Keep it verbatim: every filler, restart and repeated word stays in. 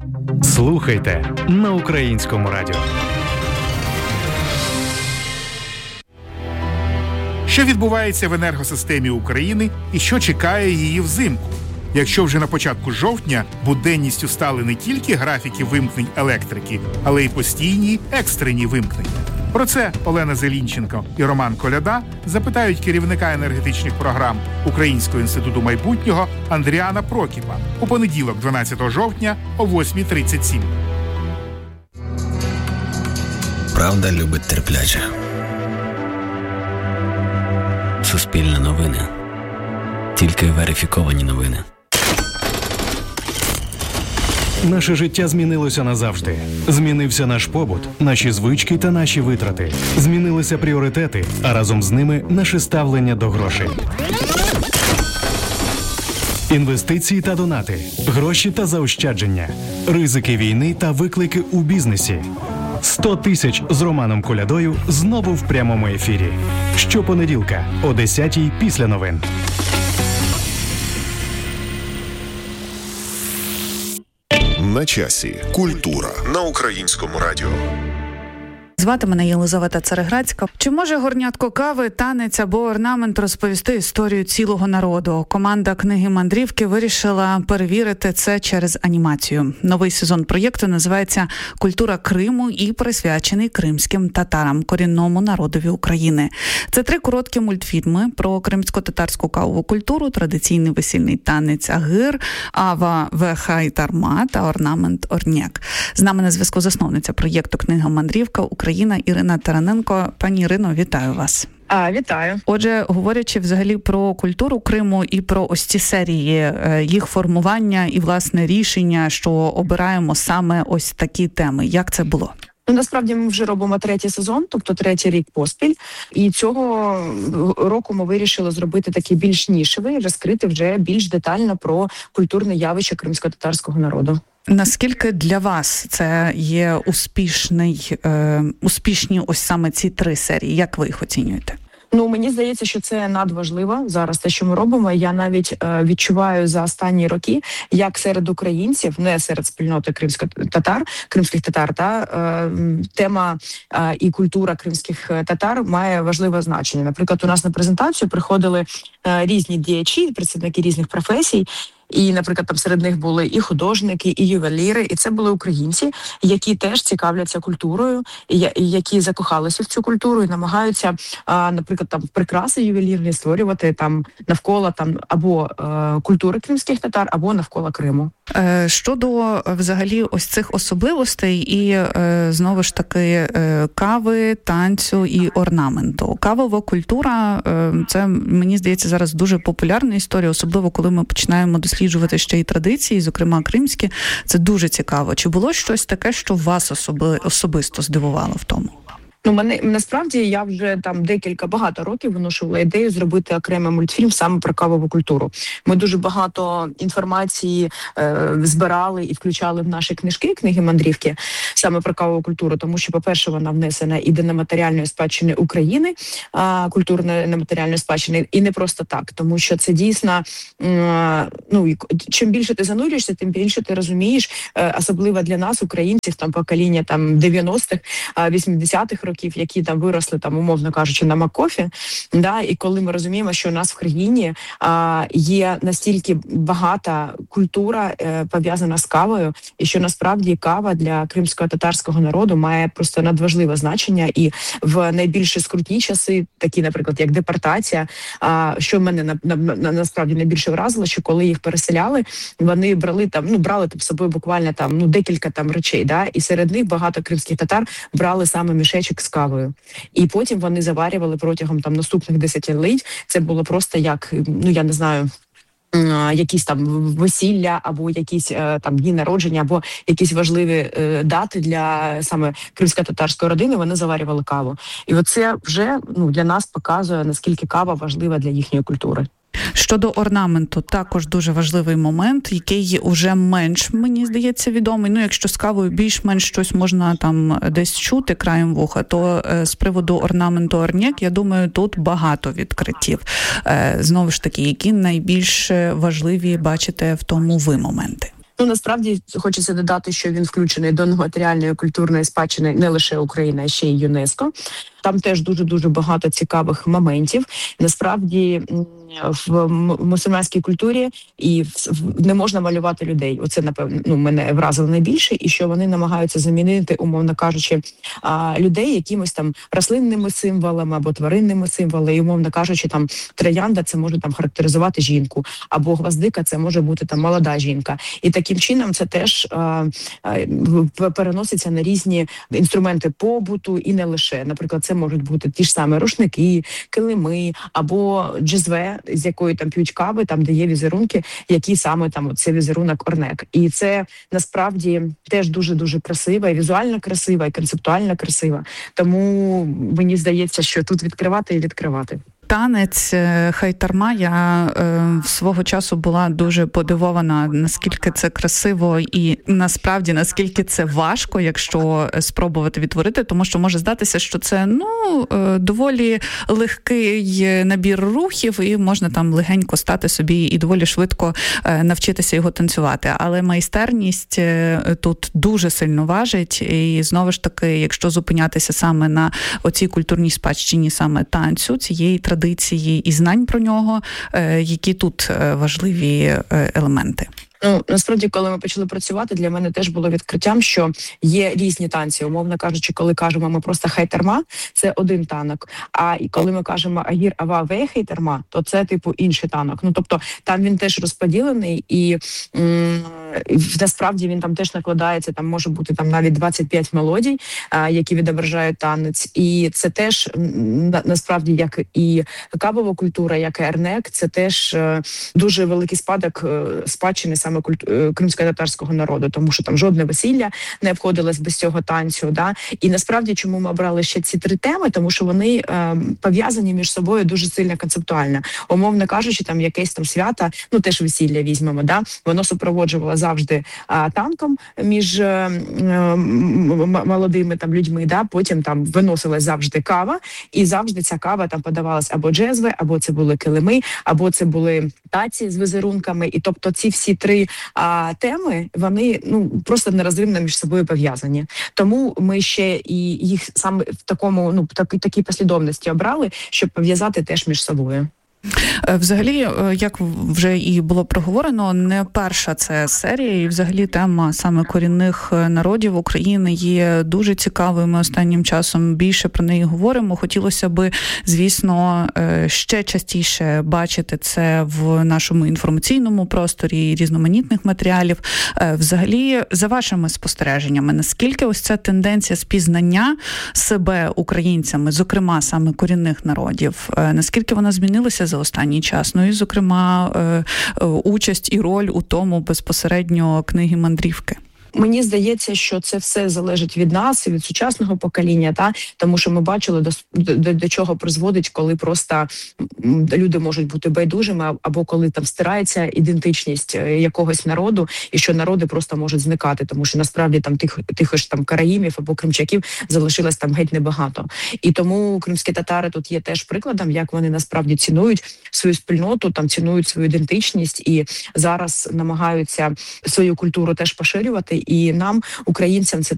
Слухайте на Українському радіо. Що відбувається в енергосистемі України і що чекає її взимку? Якщо вже на початку жовтня буденністю стали не тільки графіки вимкнень електрики, але й постійні екстрені вимкнення. Про це Олена Зелінченко і Роман Коляда запитають керівника енергетичних програм Українського інституту майбутнього Андріана Прокіпа у понеділок, дванадцятого жовтня о восьма тридцять сім. Правда любить терпляче. Суспільне новини. Тільки верифіковані новини. Наше життя змінилося назавжди. Змінився наш побут, наші звички та наші витрати. Змінилися пріоритети, а разом з ними наше ставлення до грошей. Інвестиції та донати, гроші та заощадження, ризики війни та виклики у бізнесі. сто тисяч з Романом Колядою знову в прямому ефірі. Щопонеділка о десятій після новин. На часі. Культура на Українському радіо. Звати мене Єлизавета Цареградська. Чи може горнятко кави, танець або орнамент розповісти історію цілого народу? Команда книги «Мандрівки» вирішила перевірити це через анімацію. Новий сезон проєкту називається «Культура Криму» і присвячений кримським татарам, корінному народові України. Це три короткі мультфільми про кримсько-татарську кавову культуру, традиційний весільний танець агир, ава вехай тарма та орнамент орняк. З нами на зв'язку засновниця проєкту «Книга «Мандрівка» Україна Ірина Тараненко. Пані Ірино, вітаю вас. А, вітаю. Отже, говорячи взагалі про культуру Криму і про ось ці серії, їх формування і, власне, рішення, що обираємо саме ось такі теми. Як це було? Ну, насправді ми вже робимо третій сезон, тобто третій рік поспіль. І цього року ми вирішили зробити такий більш нішевий, розкрити вже більш детально про культурне явище кримсько-татарського народу. Наскільки для вас це є успішний, е, успішні ось саме ці три серії? Як ви їх оцінюєте? Ну, мені здається, що це надважливо зараз те, що ми робимо. Я навіть е, відчуваю за останні роки, як серед українців, не серед спільноти кримських татар, кримських татар, та е, тема е, і культура кримських татар має важливе значення. Наприклад, у нас на презентацію приходили е, різні діячі, представники різних професій. І, наприклад, там серед них були і художники, і ювеліри, і це були українці, які теж цікавляться культурою, і які закохалися в цю культуру і намагаються, а, наприклад, там прикраси ювелірні створювати там навколо там або е, культури кримських татар, або навколо Криму. Е, щодо взагалі ось цих особливостей і е, знову ж таки е, кави, танцю і орнаменту. Кавова культура е, це, мені здається, зараз дуже популярна історія, особливо коли ми починаємо досліджувати ще й традиції, зокрема кримські. Це дуже цікаво. Чи було щось таке, що вас особи, особисто здивувало в тому? Ну, мене насправді я вже там декілька багато років виношувала ідею зробити окремий мультфільм саме про кавову культуру. Ми дуже багато інформації е, збирали і включали в наші книжки, книги мандрівки, саме про кавову культуру, тому що, по-перше, вона внесена і до нематеріальної спадщини України, а, культурної нематеріальної спадщини, і не просто так, тому що це дійсно, е, ну, чим більше ти занурюєшся, тим більше ти розумієш, е, особливо для нас, українців, там покоління там дев'яностих, вісімдесятих років, які там виросли, там, умовно кажучи, на Макофі, да, і коли ми розуміємо, що у нас в країні а, є настільки багата культура е, пов'язана з кавою, і що насправді кава для кримсько-татарського народу має просто надважливе значення, і в найбільш скрутні часи, такі, наприклад, як депортація, а, що мене на, на, на, насправді найбільше вразило, що коли їх переселяли, вони брали там, ну, брали там з собою буквально там, ну, декілька там речей, да, і серед них багато кримських татар брали саме мішечок з кавою. І потім вони заварювали протягом там наступних десятиліть. Це було просто як, ну, я не знаю, якісь там весілля, або якісь там дні народження, або якісь важливі е, дати для саме кримсько-татарської родини, вони заварювали каву. І оце вже, ну, для нас показує, наскільки кава важлива для їхньої культури. Щодо орнаменту, також дуже важливий момент, який уже менш, мені здається, відомий. Ну, якщо з кавою більш-менш щось можна там десь чути краєм вуха, то е, з приводу орнаменту орняк, я думаю, тут багато відкриттів. Е, знову ж таки, які найбільш важливі бачите в тому ви моменти? Ну, насправді, хочеться додати, що він включений до нематеріальної культурної спадщини не лише України, а ще й ЮНЕСКО. Там теж дуже-дуже багато цікавих моментів. Насправді, в мусульманській культурі і не можна малювати людей. Оце, напевно, ну, мене вразило найбільше, і що вони намагаються замінити, умовно кажучи, людей якимось там рослинними символами або тваринними символами. І, умовно кажучи, там троянда – це може там характеризувати жінку, або гвоздика – це може бути там молода жінка. І таким чином це теж а, а, переноситься на різні інструменти побуту і не лише. Наприклад, це можуть бути ті ж самі рушники, килими або джезве, з якої там п'ють кави, там де є візерунки, які саме там це візерунок орнек. І це насправді теж дуже-дуже красиво, і візуально красиво, і концептуально красиво. Тому мені здається, що тут відкривати і відкривати. Танець хайтарма, я е, свого часу була дуже подивована, наскільки це красиво і насправді наскільки це важко, якщо спробувати відтворити, тому що може здатися, що це ну е, доволі легкий набір рухів і можна там легенько стати собі і доволі швидко е, навчитися його танцювати. Але майстерність е, тут дуже сильно важить, і знову ж таки, якщо зупинятися саме на оцій культурній спадщині саме танцю, цієї традиції, традиції і знань про нього, які тут важливі елементи. Ну, насправді, коли ми почали працювати, для мене теж було відкриттям, що є різні танці. Умовно кажучи, коли кажемо ми просто хайтарма, це один танок. А коли ми кажемо агір ава вей хайтарма, то це типу інший танок. Ну, тобто там він теж розподілений і м- насправді він там теж накладається, там може бути там навіть двадцять п'ять мелодій, а, які відображають танець. І це теж на, насправді, як і кавова культура, як і ернек, це теж е, дуже великий спадок е, спадщини саме культу... кримсько-татарського народу, тому що там жодне весілля не обходилось без цього танцю. Да? І насправді, чому ми обрали ще ці три теми, тому що вони е, пов'язані між собою дуже сильно концептуально. Умовно кажучи, там якесь там свята, ну теж весілля візьмемо, да? Воно супроводжувало завжди а, танком між а, м- молодими там людьми, да? Потім там виносилась завжди кава, і завжди ця кава там подавалась або джезве, або це були килими, або це були таці з візерунками. І тобто ці всі три а, теми, вони ну просто нерозривно між собою пов'язані. Тому ми ще і їх саме в такому, ну так, такій послідовності обрали, щоб пов'язати теж між собою. Взагалі, як вже і було проговорено, не перша це серія, і взагалі тема саме корінних народів України є дуже цікавою. Ми останнім часом більше про неї говоримо. Хотілося би, звісно, ще частіше бачити це в нашому інформаційному просторі різноманітних матеріалів. Взагалі, за вашими спостереженнями, наскільки ось ця тенденція спізнання себе українцями, зокрема саме корінних народів, наскільки вона змінилася за останній час? Ну і, зокрема, участь і роль у тому безпосередньо книги «Мандрівки». Мені здається, що це все залежить від нас і від сучасного покоління, та тому що ми бачили, до, до, до чого призводить, коли просто люди можуть бути байдужими, або коли там стирається ідентичність якогось народу, і що народи просто можуть зникати, тому що насправді там тих тих ж там караїмів або кримчаків залишилось там геть небагато. І тому кримські татари тут є теж прикладом, як вони насправді цінують свою спільноту, там цінують свою ідентичність і зараз намагаються свою культуру теж поширювати. І нам, українцям, це